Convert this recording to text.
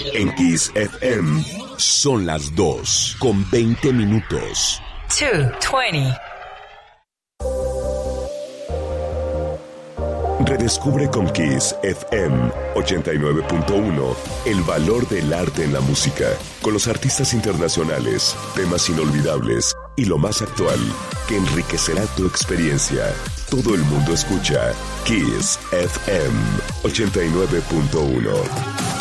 En Kiss FM son las 2:20. 2:20. Redescubre con Kiss FM 89.1 el valor del arte en la música, con los artistas internacionales, temas inolvidables y lo más actual, que enriquecerá tu experiencia. Todo el mundo escucha Kiss FM 89.1.